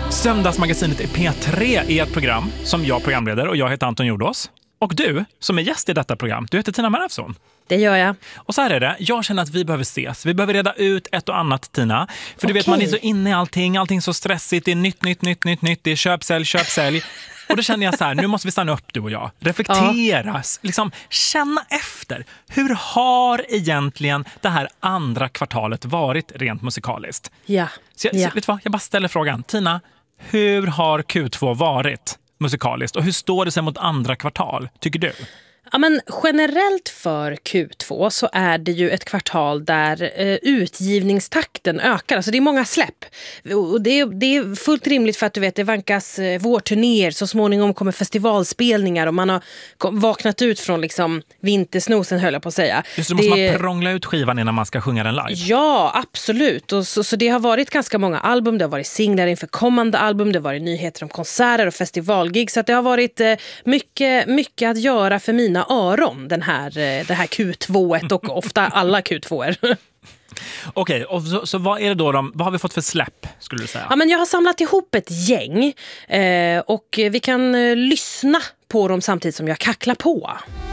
Söndagsmagasinet i P3 är ett program som jag programleder och jag heter Anton Jordås. Och du, som är gäst i detta program, du heter Tina Marafson. Det gör jag. Och så här är det, jag känner att vi behöver ses. Vi behöver reda ut ett och annat, Tina. För du vet, man är så inne i allting så stressigt. Det är nytt, det är köp, sälj. Och då känner jag så här, nu måste vi stanna upp du och jag. Reflektera, liksom känna efter. Hur har egentligen det här andra kvartalet varit rent musikaliskt? Ja. Så vet du vad, jag bara ställer frågan. Tina, hur har Q2 varit musikaliskt? Och hur står det sig mot andra kvartal, tycker du? Ja, men generellt för Q2 så är det ju ett kvartal där utgivningstakten ökar. Alltså det är många släpp. Och det är fullt rimligt för att du vet, det vankas vårturnéer. Så småningom kommer festivalspelningar och man har vaknat ut från liksom vintersnosen, höll jag på att säga. Just det, måste man prångla ut skivan innan man ska sjunga den live. Ja, absolut. Och så det har varit ganska många album. Det har varit singlar inför kommande album. Det har varit nyheter om konserter och festivalgig. Så att det har varit mycket att göra för mina öron, det här Q2 och ofta alla Q2-er. Okej, och så vad är det då vad har vi fått för släpp, skulle du säga? Ja, men jag har samlat ihop ett gäng och vi kan lyssna på dem samtidigt som jag kacklar på.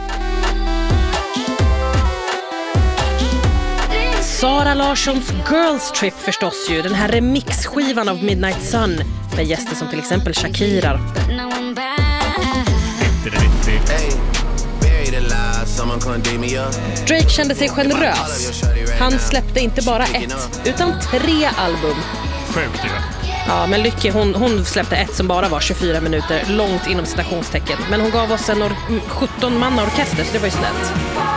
Sara Larssons Girls Trip förstås ju, den här remixskivan av Midnight Sun med gäster som till exempel Shakira. Drake kände sig generös. Han släppte inte bara ett, utan 3 album. Sjukt ju. Ja, men Lykke, hon släppte ett som bara var 24 minuter, långt inom citationstecken. Men hon gav oss en 17-manna-orkester, så det var ju snällt.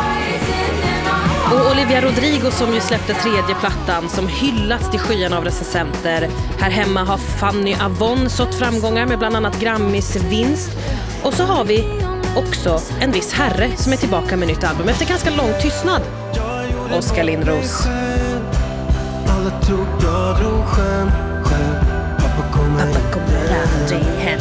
Och Olivia Rodrigo som ju släppte 3:e plattan som hyllats till skyan av recensenter. Här hemma har Fanny Avon sått framgångar med bland annat Grammys vinst. Och så har vi också en viss herre som är tillbaka med nytt album efter ganska lång tystnad. Oskar Lindros. Alla tror jag drog själv. Pappa kommer aldrig hem.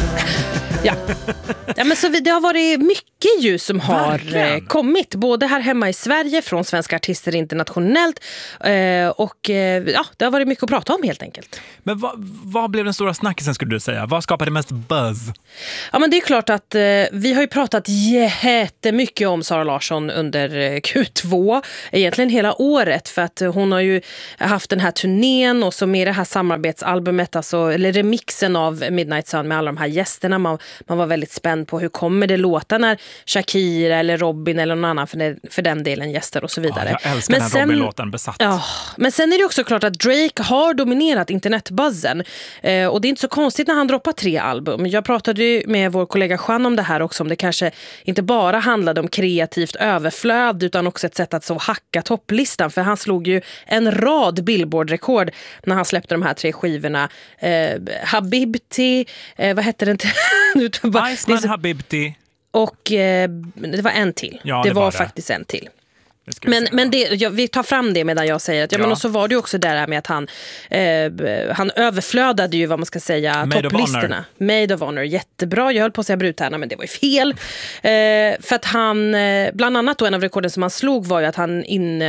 Ja, men så det har varit mycket ju som har kommit, både här hemma i Sverige från svenska artister internationellt och det har varit mycket att prata om helt enkelt. Men vad blev den stora snackisen, skulle du säga? Vad skapade mest buzz? Ja, men det är klart att vi har ju pratat jättemycket om Sara Larsson under Q2, egentligen hela året, för att hon har ju haft den här turnén och så med det här samarbetsalbumet, alltså, eller remixen av Midnight Sun med alla de här gästerna. Man var väldigt spänd på hur kommer det låta när Shakira eller Robin eller någon annan för den delen gäster och så vidare. Ja, jag älskar den Robin-låten, besatt. Ja, men sen är det också klart att Drake har dominerat internetbuzzen och det är inte så konstigt när han droppar 3 album. Jag pratade ju med vår kollega Juan om det här också, om det kanske inte bara handlade om kreativt överflöd utan också ett sätt att så hacka topplistan, för han slog ju en rad Billboard-rekord när han släppte de här 3 skivorna. Habibti, vad hette den till? Iceman, Habibti. Och det var en till. Ja, det var faktiskt en till. Men vi tar fram det medan jag säger att men och så var det ju också där med att han överflödade ju, vad man ska säga, topplistorna. Made of Honor, jättebra. Jag höll på att säga Brutärna, men det var ju fel. För att han, bland annat då, en av rekorden som han slog var ju att han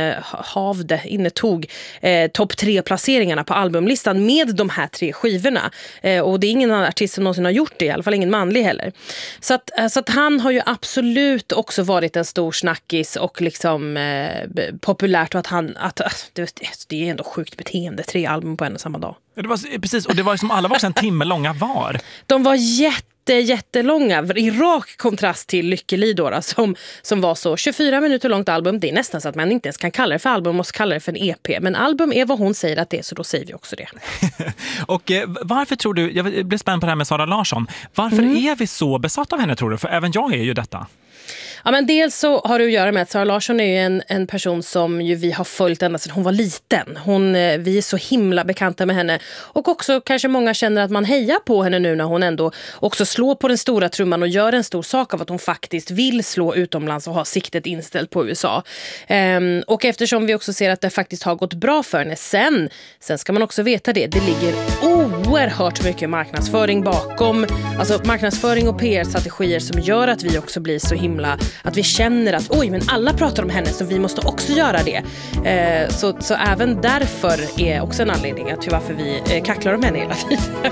innetog topp 3-placeringarna på albumlistan med de här 3 skivorna. Och det är ingen artist som någonsin har gjort det, i alla fall ingen manlig heller. Så att han har ju absolut också varit en stor snackis och liksom populärt, och det är ändå sjukt beteende, 3 album på en och samma dag. Det var, precis, och det var som alla var en timme långa var. De var jättelånga, i rak kontrast till Lykke Li då, som var så 24 minuter långt album. Det är nästan så att man inte ens kan kalla det för album, måste kalla det för en EP. Men album är vad hon säger att det är, så då säger vi också det. Och varför tror du, jag blir spänd på det här med Sara Larsson, varför är vi så besatt av henne, tror du? För även jag är ju detta. Ja, men dels så har det att göra med att Sara Larsson är ju en person som ju vi har följt ända sedan hon var liten. Vi är så himla bekanta med henne. Och också kanske många känner att man hejar på henne nu när hon ändå också slår på den stora trumman och gör en stor sak av att hon faktiskt vill slå utomlands och ha siktet inställt på USA. Och eftersom vi också ser att det faktiskt har gått bra för henne, sen ska man också veta det ligger oerhört mycket marknadsföring bakom. Alltså marknadsföring och PR-strategier som gör att vi också blir så himla, att vi känner att men alla pratar om henne, så vi måste också göra det. Så även därför är också en anledning till varför vi kacklar om henne hela tiden.